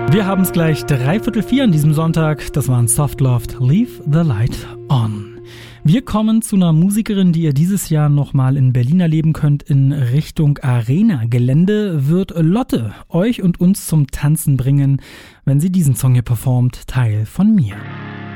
Wir haben es gleich 3:45 an diesem Sonntag. Das waren Soft Loved, Leave the Light On. Wir kommen zu einer Musikerin, die ihr dieses Jahr nochmal in Berlin erleben könnt. In Richtung Arena-Gelände wird Lotte euch und uns zum Tanzen bringen, wenn sie diesen Song hier performt, Teil von mir.